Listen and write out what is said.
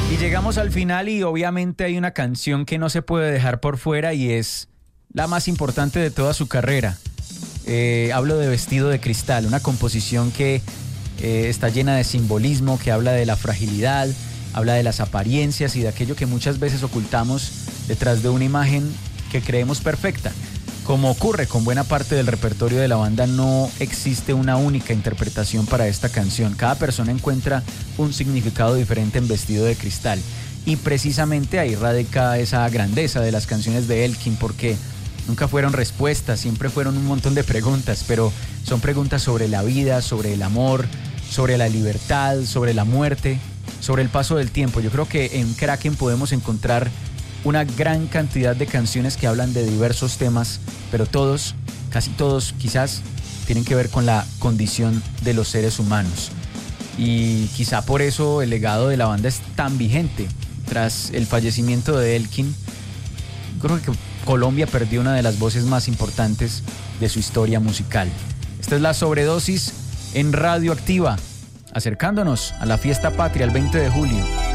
Y llegamos al final y obviamente hay una canción que no se puede dejar por fuera y es la más importante de toda su carrera. Hablo de Vestido de Cristal, una composición que está llena de simbolismo, que habla de la fragilidad, habla de las apariencias y de aquello que muchas veces ocultamos detrás de una imagen que creemos perfecta. Como ocurre con buena parte del repertorio de la banda, no existe una única interpretación para esta canción. Cada persona encuentra un significado diferente en Vestido de Cristal. Y precisamente ahí radica esa grandeza de las canciones de Elkin, porque nunca fueron respuestas, siempre fueron un montón de preguntas, pero son preguntas sobre la vida, sobre el amor, sobre la libertad, sobre la muerte, sobre el paso del tiempo. Yo creo que en Kraken podemos encontrar una gran cantidad de canciones que hablan de diversos temas, pero todos, casi todos quizás, tienen que ver con la condición de los seres humanos. Y quizá por eso el legado de la banda es tan vigente. Tras el fallecimiento de Elkin, creo que Colombia perdió una de las voces más importantes de su historia musical. Esta es La Sobredosis en Radio Activa, acercándonos a la fiesta patria el 20 de julio.